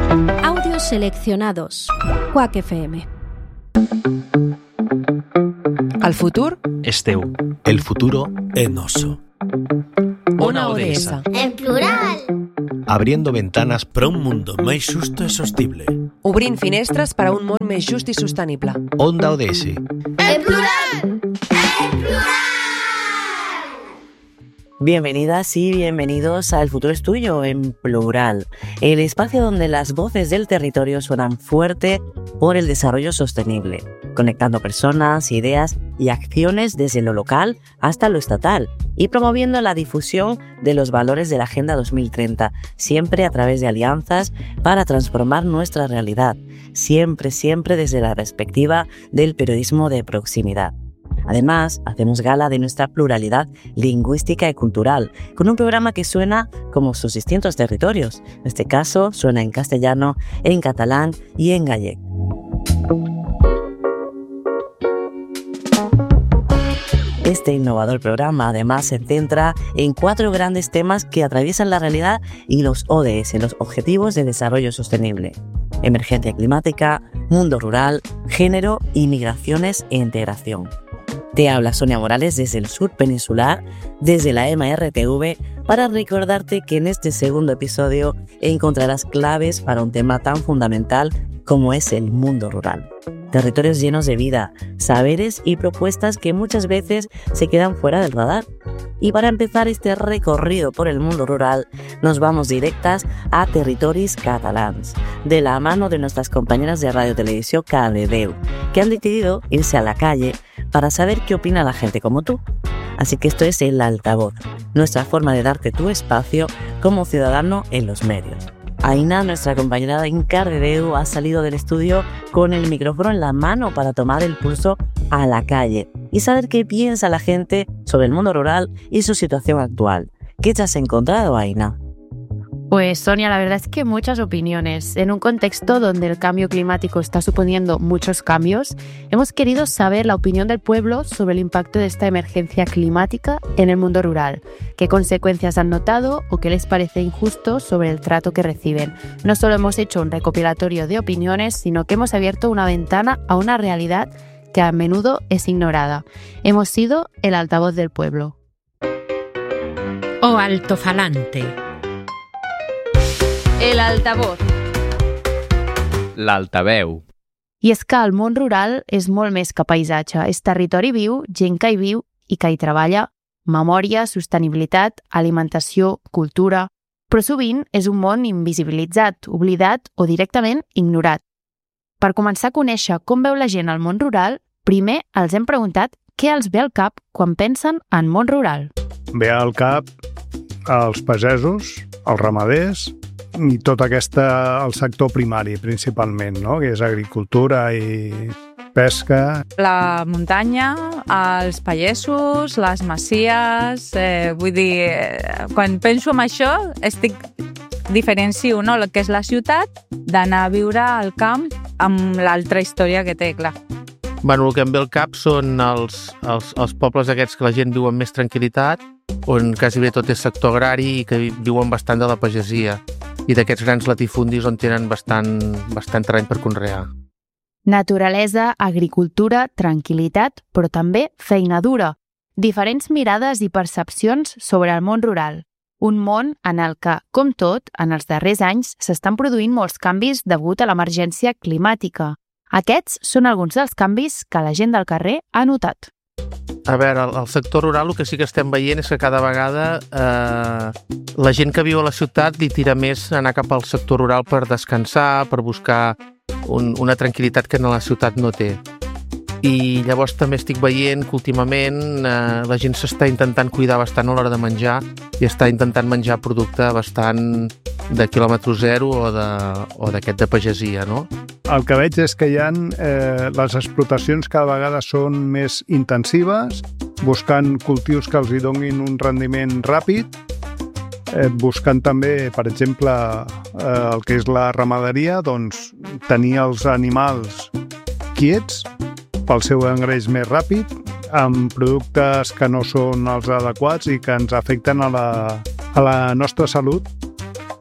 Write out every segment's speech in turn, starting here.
Audios seleccionados. Quack FM. El futur és teu. El futuro es noso. Ona ODS. En plural. Abriendo ventanas para un mundo más justo y sostenible. Obrint finestres per a un món més just i sostenible. Onda ODS. En plural. En plural. Bienvenidas y bienvenidos a El futuro es tuyo, en plural, el espacio donde las voces del territorio suenan fuerte por el desarrollo sostenible, conectando personas, ideas y acciones desde lo local hasta lo estatal y promoviendo la difusión de los valores de la Agenda 2030, siempre a través de alianzas para transformar nuestra realidad, siempre desde la perspectiva del periodismo de proximidad. Además, hacemos gala de nuestra pluralidad lingüística y cultural, con un programa que suena como sus distintos territorios. En este caso, suena en castellano, en catalán y en gallego. Este innovador programa además se centra en 4 grandes temas que atraviesan la realidad y los ODS, los Objetivos de Desarrollo Sostenible: emergencia climática, mundo rural, género y migraciones e integración. Te habla Sonia Morales desde el sur peninsular, desde la MRTV, para recordarte que en este segundo episodio encontrarás claves para un tema tan fundamental como es el mundo rural. Territorios llenos de vida, saberes y propuestas que muchas veces se quedan fuera del radar. Y para empezar este recorrido por el mundo rural, nos vamos directas a Territoris Catalans, de la mano de nuestras compañeras de Radio Televisión Cardedeu, que han decidido irse a la calle para saber qué opina la gente como tú. Así que esto es El Altavoz, nuestra forma de darte tu espacio como ciudadano en los medios. Aina, nuestra compañera en Cardedeu, ha salido del estudio con el micrófono en la mano para tomar el pulso a la calle y saber qué piensa la gente sobre el mundo rural y su situación actual. ¿Qué te has encontrado, Aina? Pues Sonia, la verdad es que muchas opiniones. En un contexto donde el cambio climático está suponiendo muchos cambios, hemos querido saber la opinión del pueblo sobre el impacto de esta emergencia climática en el mundo rural, qué consecuencias han notado o qué les parece injusto sobre el trato que reciben. No solo hemos hecho un recopilatorio de opiniones, sino que hemos abierto una ventana a una realidad que a menudo es ignorada. Hemos sido el altavoz del pueblo. O altofalante. El altavoz. L'altaveu. I és que el món rural és molt més que paisatge. És territori viu, gent que hi viu i que hi treballa, memòria, sostenibilitat, alimentació, cultura. Però sovint és un món invisibilitzat, oblidat o directament ignorat. Per començar a conèixer com veu la gent al món rural, primer els hem preguntat què els ve al cap quan pensen en món rural. Ve al cap els pagesos, els ramaders i tot el sector primari principalment, no? Que és agricultura i pesca. La muntanya, els pagesos, les masies, vull dir, quan penso en això estic diferencio, no?, el que és la ciutat d'anar a viure al camp amb l'altra història que té, clar. Bueno, el que em ve al cap són els pobles aquests que la gent viu amb més tranquil·litat, on quasi bé tot és sector agrari i que viuen bastant de la pagesia, i d'aquests grans latifundis on tenen bastant terreny per conrear. Naturalesa, agricultura, tranquil·litat, però també feina dura. Diferents mirades i percepcions sobre el món rural. Un món en el que, com tot, en els darrers anys s'estan produint molts canvis degut a l'emergència climàtica. Aquests són alguns dels canvis que la gent del carrer ha notat. A veure, al sector rural el que sí que estem veient és que cada vegada la gent que viu a la ciutat li tira més a anar cap al sector rural per descansar, per buscar una tranquil·litat que a la ciutat no té. I llavors també estic veient que últimament la gent s'està intentant cuidar bastant a l'hora de menjar i està intentant menjar producte bastant de quilòmetre zero o d'aquest de pagesia, no? El que veig és que les explotacions cada vegada són més intensives, buscant cultius que els hi donin un rendiment ràpid, buscant també, per exemple, el que és la ramaderia, doncs tenir els animals quiets pel seu engreix més ràpid, amb productes que no són els adequats i que ens afecten a la nostra salut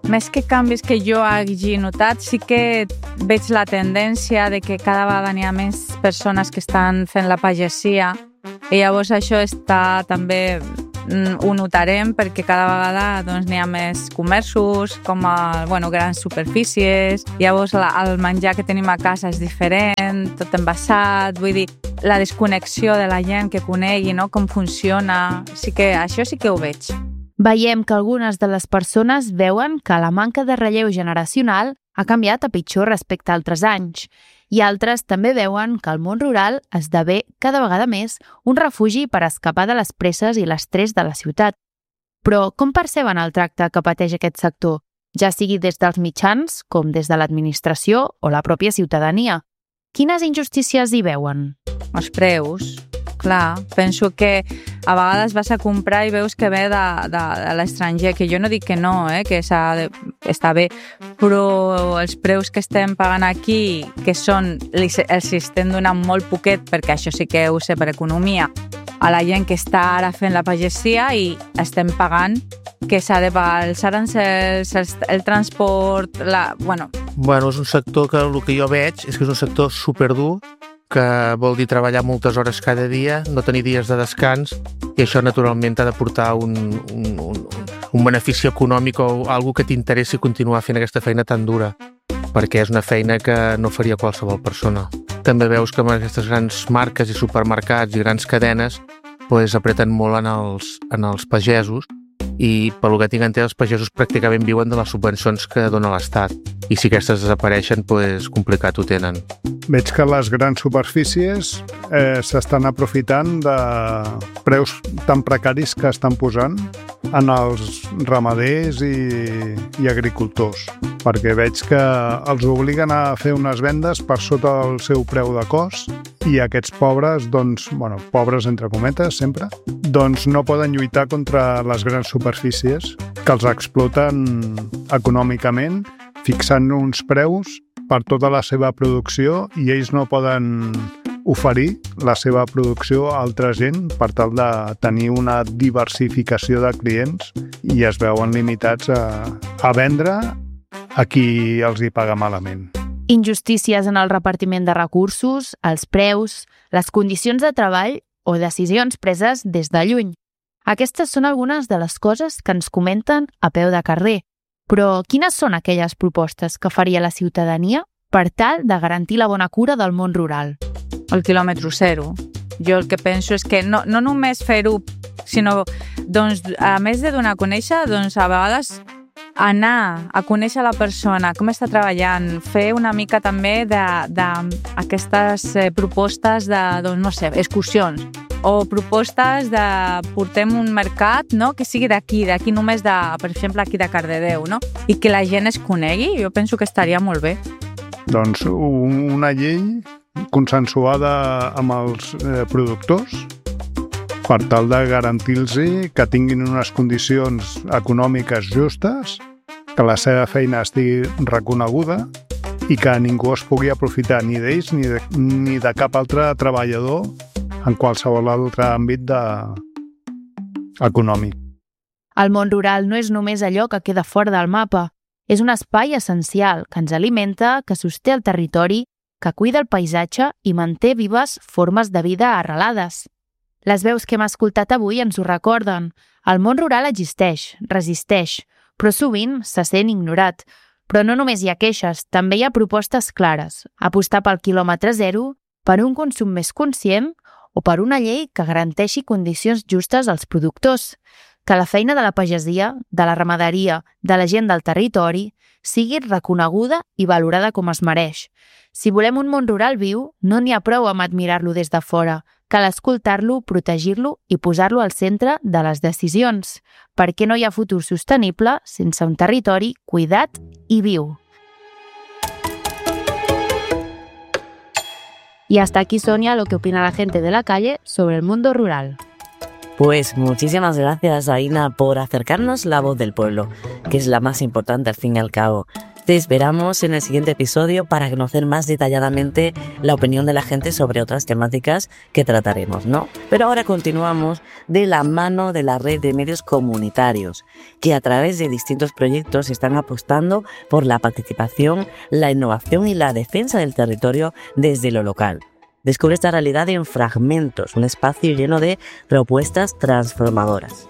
més que canvis que jo hagi notat, sí que veig la tendència de que cada vegada n'hi ha més persones que estan fent la pagesia i llavors això està també ho notarem perquè cada vegada doncs, n'hi ha més comerços, com grans superfícies, llavors el menjar que tenim a casa és diferent, tot envasat, vull dir, la desconnexió de la gent que conegui, no? Com funciona, això sí que ho veig. Veiem que algunes de les persones veuen que la manca de relleu generacional ha canviat a pitjor respecte a altres anys, i altres també veuen que el món rural esdevé cada vegada més un refugi per escapar de les presses i l'estrès de la ciutat. Però com perceben el tracte que pateix aquest sector, ja sigui des dels mitjans com des de l'administració o la pròpia ciutadania? Quines injustícies hi veuen? Els preus, clar. Penso que a vegades vas a comprar i veus que ve de l'estranger, que jo no dic que no, que està bé, però els preus que estem pagant aquí, que els estem donant molt poquet, perquè això sí que ho sé per economia, a la gent que està ara fent la pagesia i estem pagant que s'ha de pagar els arancels, el transport, Bueno, és un sector que el que jo veig és que és un sector superdur, que vol dir treballar moltes hores cada dia, no tenir dies de descans, i això naturalment t'ha de portar un benefici econòmic o alguna que t'interessi continuar fent aquesta feina tan dura, perquè és una feina que no faria qualsevol persona. També veus que aquestes grans marques i supermercats i grans cadenes apreten molt en els pagesos, i pel que tinc entès els pagesos pràcticament viuen de les subvencions que dona l'Estat, i si aquestes desapareixen, complicat ho tenen. Veig que les grans superfícies s'estan aprofitant de preus tan precaris que estan posant en els ramaders i agricultors, perquè veig que els obliguen a fer unes vendes per sota el seu preu de cost i aquests pobres, pobres entre cometes sempre, no poden lluitar contra les grans superfícies que els exploten econòmicament, fixant uns preus per tota la seva producció i ells no poden oferir la seva producció a altra gent per tal de tenir una diversificació de clients i es veuen limitats a vendre a qui els hi paga malament. Injustícies en el repartiment de recursos, els preus, les condicions de treball o decisions preses des de lluny. Aquestes són algunes de les coses que ens comenten a peu de carrer. Però quines són aquelles propostes que faria la ciutadania per tal de garantir la bona cura del món rural? El quilòmetre zero. Jo el que penso és que no només fer-ho, sinó, a més de donar a conèixer, a vegades anar a conèixer la persona, com està treballant, fer una mica també d'aquestes propostes de, excursions, o propostes de portem un mercat, no?, que sigui d'aquí només per exemple, aquí de Cardedeu, no?, i que la gent es conegui, jo penso que estaria molt bé. Doncs una llei consensuada amb els productors per tal de garantir-los que tinguin unes condicions econòmiques justes, que la seva feina estigui reconeguda i que ningú es pugui aprofitar ni d'ells ni de cap altre treballador en qualsevol altre àmbit econòmic. El món rural no és només allò que queda fora del mapa. És un espai essencial que ens alimenta, que sosté el territori, que cuida el paisatge i manté vives formes de vida arrelades. Les veus que hem escoltat avui ens ho recorden. El món rural existeix, resisteix, però sovint se sent ignorat. Però no només hi ha queixes, també hi ha propostes clares. Apostar pel quilòmetre zero, per un consum més conscient o per una llei que garanteixi condicions justes als productors. Que la feina de la pagesia, de la ramaderia, de la gent del territori, sigui reconeguda i valorada com es mereix. Si volem un món rural viu, no n'hi ha prou amb admirar-lo des de fora. Cal escoltar-lo, protegir-lo i posar-lo al centre de les decisions, perquè no hi ha futur sostenible sense un territori cuidat i viu. Y hasta aquí, Sonia, lo que opina la gente de la calle sobre el mundo rural. Pues muchísimas gracias, Aina, por acercarnos la voz del pueblo, que es la más importante al fin y al cabo. Te esperamos en el siguiente episodio para conocer más detalladamente la opinión de la gente sobre otras temáticas que trataremos, ¿no? Pero ahora continuamos de la mano de la red de medios comunitarios, que a través de distintos proyectos están apostando por la participación, la innovación y la defensa del territorio desde lo local. Descubre esta realidad en Fragmentos, un espacio lleno de propuestas transformadoras.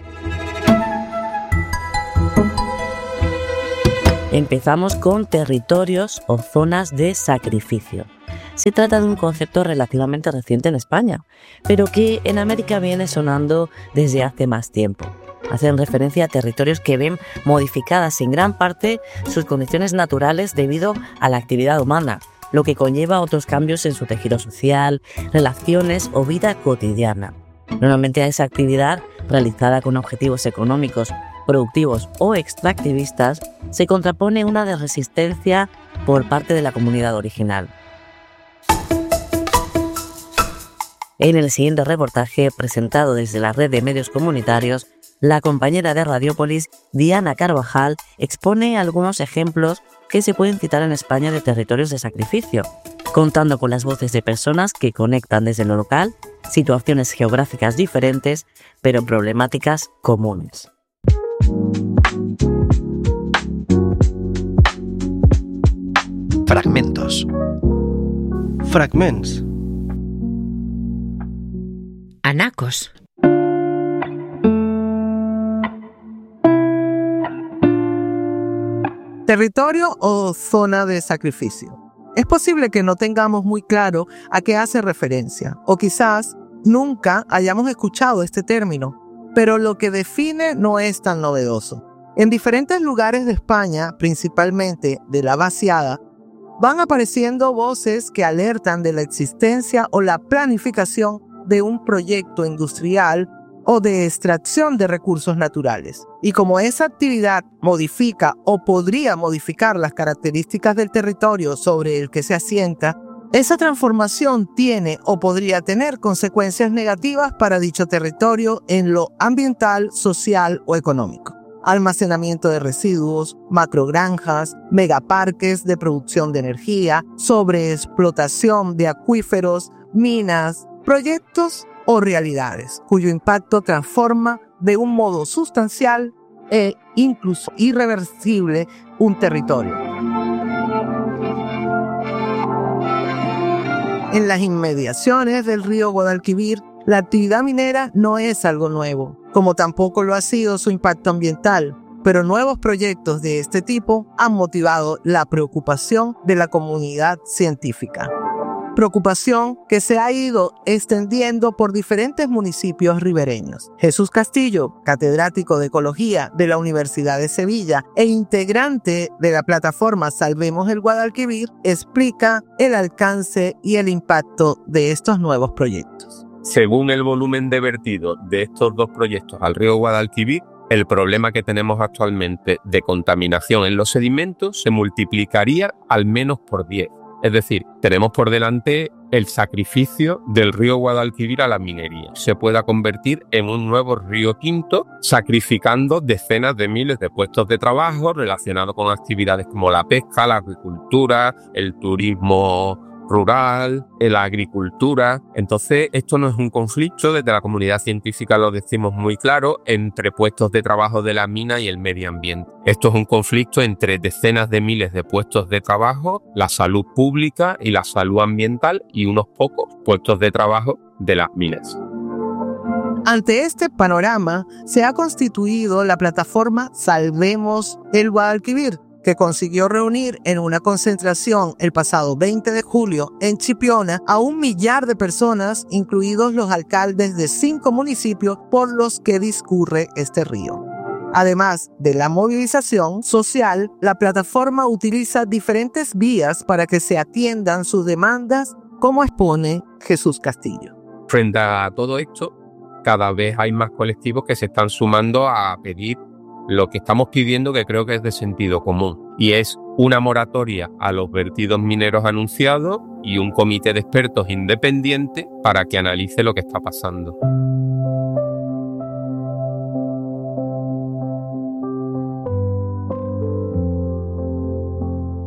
Empezamos con territorios o zonas de sacrificio. Se trata de un concepto relativamente reciente en España, pero que en América viene sonando desde hace más tiempo. Hacen referencia a territorios que ven modificadas en gran parte sus condiciones naturales debido a la actividad humana, lo que conlleva otros cambios en su tejido social, relaciones o vida cotidiana. Normalmente a esa actividad, realizada con objetivos económicos, productivos o extractivistas, se contrapone una de resistencia por parte de la comunidad original. En el siguiente reportaje, presentado desde la red de medios comunitarios, la compañera de Radiópolis, Diana Carvajal, expone algunos ejemplos que se pueden citar en España de territorios de sacrificio, contando con las voces de personas que conectan desde lo local, situaciones geográficas diferentes, pero problemáticas comunes. Fragmentos. Fragments. Anacos. Territorio o zona de sacrificio. Es posible que no tengamos muy claro a qué hace referencia, o quizás nunca hayamos escuchado este término, pero lo que define no es tan novedoso. En diferentes lugares de España, principalmente de la vaciada, van apareciendo voces que alertan de la existencia o la planificación de un proyecto industrial o de extracción de recursos naturales. Y como esa actividad modifica o podría modificar las características del territorio sobre el que se asienta, esa transformación tiene o podría tener consecuencias negativas para dicho territorio en lo ambiental, social o económico. Almacenamiento de residuos, macrogranjas, megaparques de producción de energía, sobreexplotación de acuíferos, minas, proyectos o realidades, cuyo impacto transforma de un modo sustancial e incluso irreversible un territorio. En las inmediaciones del río Guadalquivir, la actividad minera no es algo nuevo, como tampoco lo ha sido su impacto ambiental, pero nuevos proyectos de este tipo han motivado la preocupación de la comunidad científica. Preocupación que se ha ido extendiendo por diferentes municipios ribereños. Jesús Castillo, catedrático de Ecología de la Universidad de Sevilla e integrante de la plataforma Salvemos el Guadalquivir, explica el alcance y el impacto de estos nuevos proyectos. Según el volumen de vertido de estos dos proyectos al río Guadalquivir, el problema que tenemos actualmente de contaminación en los sedimentos se multiplicaría al menos por 10. Es decir, tenemos por delante el sacrificio del río Guadalquivir a la minería. Se pueda convertir en un nuevo río Tinto, sacrificando decenas de miles de puestos de trabajo relacionados con actividades como la pesca, la agricultura, el turismo rural, la agricultura. Entonces, esto no es un conflicto, desde la comunidad científica lo decimos muy claro, entre puestos de trabajo de la mina y el medio ambiente. Esto es un conflicto entre decenas de miles de puestos de trabajo, la salud pública y la salud ambiental y unos pocos puestos de trabajo de las minas. Ante este panorama, se ha constituido la plataforma Salvemos el Guadalquivir, que consiguió reunir en una concentración el pasado 20 de julio en Chipiona a 1 millar de personas, incluidos los alcaldes de 5 municipios por los que discurre este río. Además de la movilización social, la plataforma utiliza diferentes vías para que se atiendan sus demandas, como expone Jesús Castillo. Frente a todo esto, cada vez hay más colectivos que se están sumando a pedir lo que estamos pidiendo, que creo que es de sentido común, y es una moratoria a los vertidos mineros anunciados y un comité de expertos independiente para que analice lo que está pasando.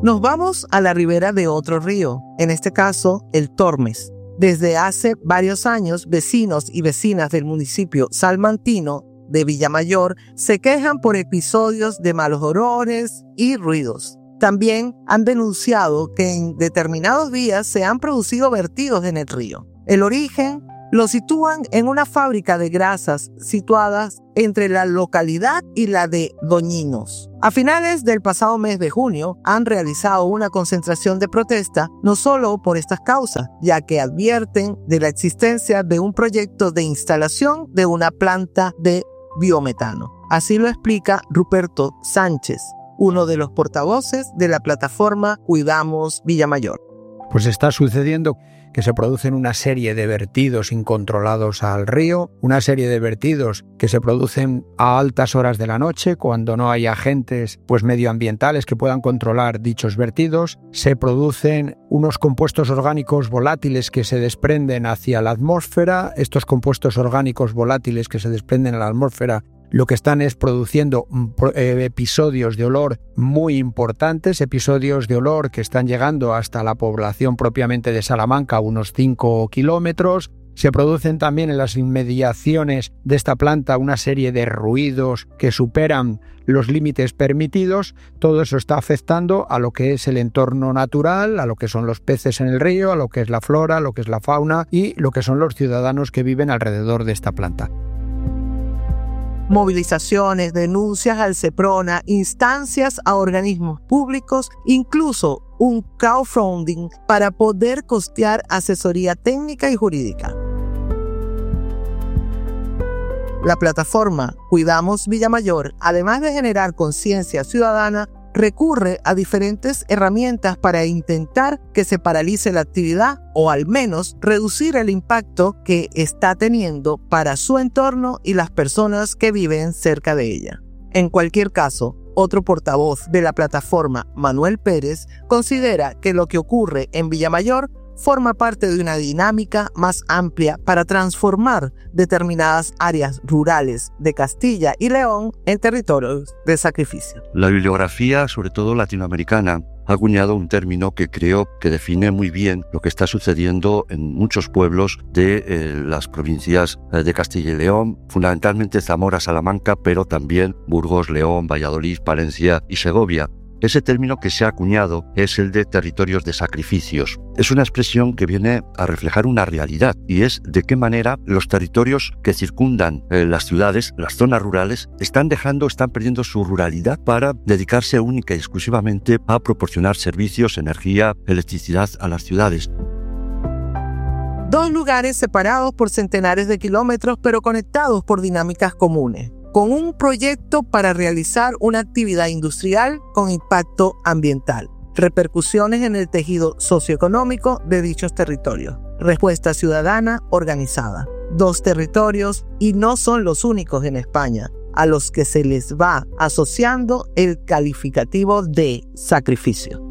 Nos vamos a la ribera de otro río, en este caso el Tormes. Desde hace varios años, vecinos y vecinas del municipio salmantino de Villamayor se quejan por episodios de malos olores y ruidos. También han denunciado que en determinados días se han producido vertidos en el río. El origen lo sitúan en una fábrica de grasas situadas entre la localidad y la de Doñinos. A finales del pasado mes de junio han realizado una concentración de protesta no solo por estas causas, ya que advierten de la existencia de un proyecto de instalación de una planta de biometano. Así lo explica Ruperto Sánchez, uno de los portavoces de la plataforma Cuidamos Villamayor. Pues está sucediendo que se producen una serie de vertidos incontrolados al río, una serie de vertidos que se producen a altas horas de la noche cuando no hay agentes medioambientales que puedan controlar dichos vertidos. Se producen unos compuestos orgánicos volátiles que se desprenden hacia la atmósfera. Estos compuestos orgánicos volátiles que se desprenden a la atmósfera lo que están es produciendo episodios de olor muy importantes, episodios de olor que están llegando hasta la población propiamente de Salamanca, unos 5 kilómetros. Se producen también en las inmediaciones de esta planta una serie de ruidos que superan los límites permitidos. Todo eso está afectando a lo que es el entorno natural, a lo que son los peces en el río, a lo que es la flora, a lo que es la fauna y lo que son los ciudadanos que viven alrededor de esta planta. Movilizaciones, denuncias al CEPRONA, instancias a organismos públicos, incluso un crowdfunding para poder costear asesoría técnica y jurídica. La plataforma Cuidamos Villamayor, además de generar conciencia ciudadana, recurre a diferentes herramientas para intentar que se paralice la actividad o al menos reducir el impacto que está teniendo para su entorno y las personas que viven cerca de ella. En cualquier caso, otro portavoz de la plataforma, Manuel Pérez, considera que lo que ocurre en Villamayor forma parte de una dinámica más amplia para transformar determinadas áreas rurales de Castilla y León en territorios de sacrificio. La bibliografía, sobre todo latinoamericana, ha acuñado un término que creo que define muy bien lo que está sucediendo en muchos pueblos de las provincias de Castilla y León, fundamentalmente Zamora, Salamanca, pero también Burgos, León, Valladolid, Palencia y Segovia. Ese término que se ha acuñado es el de territorios de sacrificios. Es una expresión que viene a reflejar una realidad y es de qué manera los territorios que circundan las ciudades, las zonas rurales, están perdiendo su ruralidad para dedicarse única y exclusivamente a proporcionar servicios, energía, electricidad a las ciudades. Dos lugares separados por centenares de kilómetros pero conectados por dinámicas comunes, con un proyecto para realizar una actividad industrial con impacto ambiental, repercusiones en el tejido socioeconómico de dichos territorios, respuesta ciudadana organizada. Dos territorios, y no son los únicos en España, a los que se les va asociando el calificativo de sacrificio.